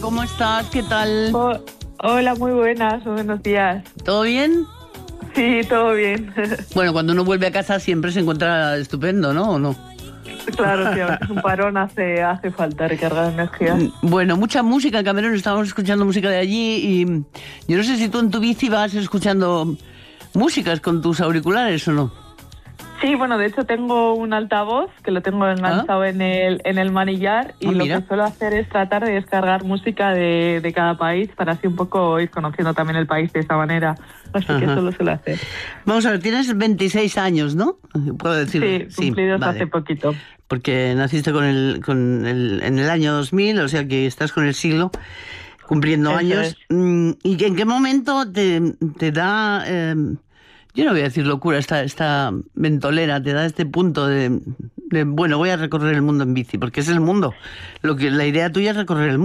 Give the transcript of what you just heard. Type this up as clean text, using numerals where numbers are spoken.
¿Cómo estás? ¿Qué tal? Hola, muy buenas, buenos días. ¿Todo bien? Sí, todo bien. Bueno, cuando uno vuelve a casa siempre se encuentra estupendo, ¿no? ¿O no? Claro, sí, a veces un parón hace falta recargar energía. Bueno, mucha música en Camerún, estábamos escuchando música de allí y yo no sé si tú en tu bici vas escuchando músicas con tus auriculares o no. Sí, bueno, de hecho tengo un altavoz que lo tengo enganchado en el manillar y lo que suelo hacer es tratar de descargar música de cada país para así un poco ir conociendo también el país de esa manera. Así que eso lo suelo hacer. Vamos a ver, tienes 26 años, ¿no? ¿Puedo decir? Sí, cumplidos hace poquito. Porque naciste en el año 2000, o sea que estás con el siglo cumpliendo años. ¿Y en qué momento te da... yo no voy a decir locura, esta ventolera, te da este punto de, bueno, voy a recorrer el mundo en bici, porque es el mundo. La idea tuya es recorrer el mundo.